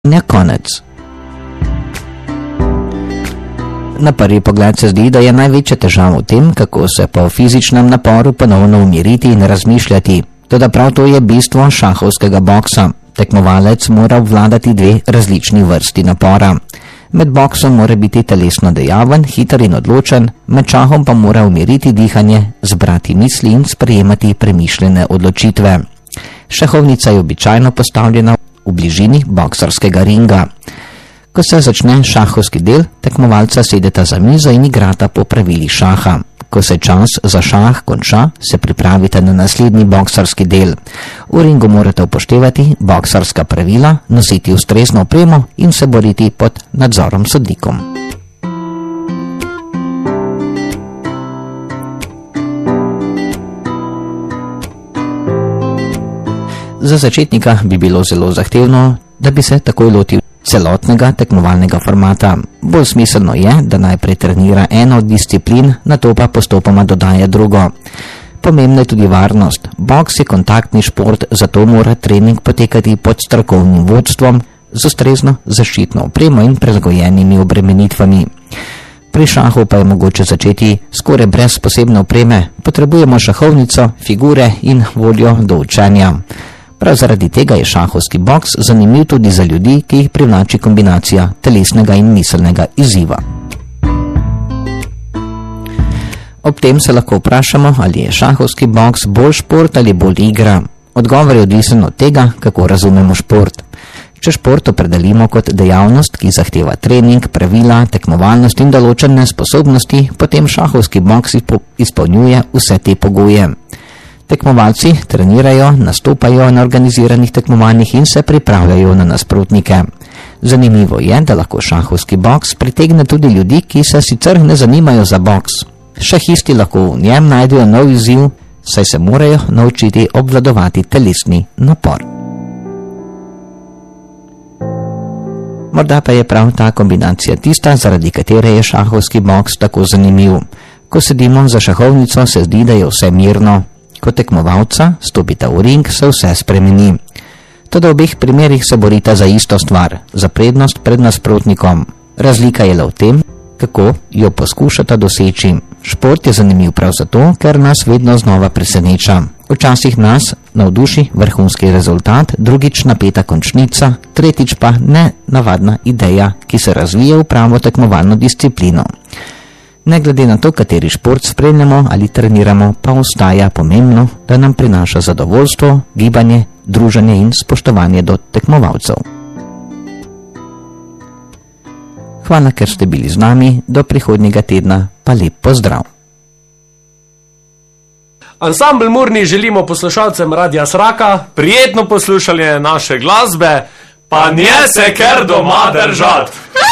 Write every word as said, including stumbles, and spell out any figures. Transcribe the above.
Ne konec. Na prvi pogled se zdi, da je največja težava v tem, kako se po fizičnem naporu ponovno umiriti in razmišljati. Toda prav to je bistvo šahovskega boksa. Tekmovalec mora obvladati dve različni vrsti napora. Med boksom mora biti telesno dejaven, hiter in odločen, med šahom pa mora umiriti dihanje, zbrati misli in sprejemati premišljene odločitve. Šahovnica je običajno postavljena v bližini boksarskega ringa. Ko se začne šahovski del, tekmovalca sedeta za mizo in igrata po pravilih šaha. Ko se čas za šah konča, se pripravite na naslednji boksarski del. V ringu morate upoštevati boksarska pravila, nositi ustrezno opremo in se boriti pod nadzorom sodnikom. Za začetnika bi bilo zelo zahtevno, da bi se takoj lotil celotnega tekmovalnega formata. Bolj smiselno je, da najprej trenira eno od disciplin, nato pa postopoma dodaja drugo. Pomembna je tudi varnost. Boks je kontaktni šport, zato mora trening potekati pod strokovnim vodstvom, z ustrezno zaščitno opremo in prilagojenimi obremenitvami. Pri šahu pa je mogoče začeti skoraj brez posebne opreme. Potrebujemo šahovnico, figure in voljo do učenja. Prav zaradi tega je šahovski boks zanimiv tudi za ljudi, ki jih privlači kombinacija telesnega in miselnega izziva. Ob tem se lahko vprašamo, ali je šahovski boks bolj šport ali bolj igra. Odgovor je odvisen od tega, kako razumemo šport. Če šport opredelimo kot dejavnost, ki zahteva trening, pravila, tekmovalnost in določene sposobnosti, potem šahovski boks izpolnjuje vse te pogoje. Tekmovalci trenirajo, nastopajo na organiziranih tekmovanjih in se pripravljajo na nasprotnike. Zanimivo je, da lahko šahovski boks pritegne tudi ljudi, ki se sicer ne zanimajo za boks. Šahisti lahko v njem najdejo nov izziv, saj se morajo naučiti obvladovati telesni napor. Morda pa je prav ta kombinacija tista, zaradi katere je šahovski boks tako zanimiv. Ko sedimo za šahovnico, se zdi, da je vse mirno. Ko tekmovalca stopita v ring, se vse spremeni. Toda v obeh primerih se borita za isto stvar, za prednost pred nasprotnikom. Razlika je le v tem, kako jo poskušata doseči. Šport je zanimiv prav zato, ker nas vedno znova preseneča. Včasih nas navduši vrhunski rezultat, drugič napeta končnica, tretjič pa nenavadna ideja, ki se razvije v pravo tekmovalno disciplino. Ne glede na to, kateri šport spremljamo ali treniramo, pa ostaja pomembno, da nam prinaša zadovoljstvo, gibanje, druženje in spoštovanje do tekmovalcev. Hvala, ker ste bili z nami, do prihodnjega tedna pa lep pozdrav. Ansambl Murni želimo poslušalcem Radia Sraka prijetno poslušanje naše glasbe, pa nje se ker doma držat.